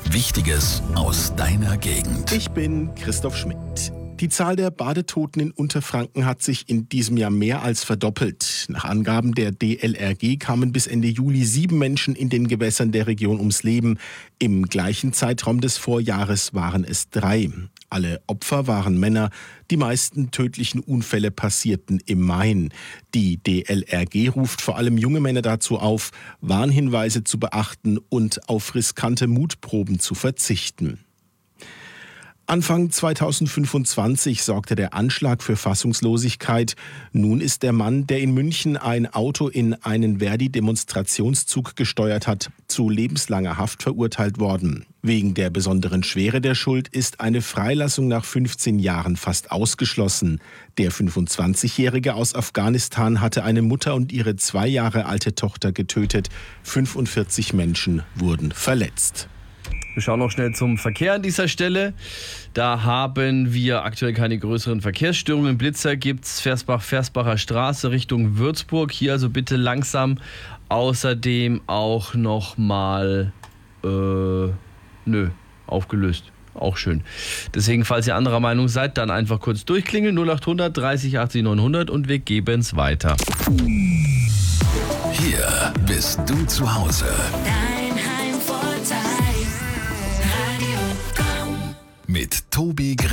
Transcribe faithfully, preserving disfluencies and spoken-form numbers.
Wichtiges aus deiner Gegend. Ich bin Christoph Schmidt. Die Zahl der Badetoten in Unterfranken hat sich in diesem Jahr mehr als verdoppelt. Nach Angaben der D L R G kamen bis Ende Juli sieben Menschen in den Gewässern der Region ums Leben. Im gleichen Zeitraum des Vorjahres waren es drei. Alle Opfer waren Männer. Die meisten tödlichen Unfälle passierten im Main. Die D L R G ruft vor allem junge Männer dazu auf, Warnhinweise zu beachten und auf riskante Mutproben zu verzichten. Anfang zweitausendfünfundzwanzig sorgte der Anschlag für Fassungslosigkeit. Nun ist der Mann, der in München ein Auto in einen Verdi-Demonstrationszug gesteuert hat, zu lebenslanger Haft verurteilt worden. Wegen der besonderen Schwere der Schuld ist eine Freilassung nach fünfzehn Jahren fast ausgeschlossen. Der fünfundzwanzigjährige aus Afghanistan hatte eine Mutter und ihre zwei Jahre alte Tochter getötet. fünfundvierzig Menschen wurden verletzt. Wir schauen noch schnell zum Verkehr an dieser Stelle. Da haben wir aktuell keine größeren Verkehrsstörungen. Blitzer gibt's Versbach-Versbacher Straße Richtung Würzburg. Hier also bitte langsam. Außerdem auch nochmal, äh, nö, aufgelöst. Auch schön. Deswegen, falls ihr anderer Meinung seid, dann einfach kurz durchklingeln. null acht hundert dreißig achtzig neunhundert und wir geben's weiter. Hier bist du zu Hause. Dein Heimvorteil. Radio Komm. Mit Tobi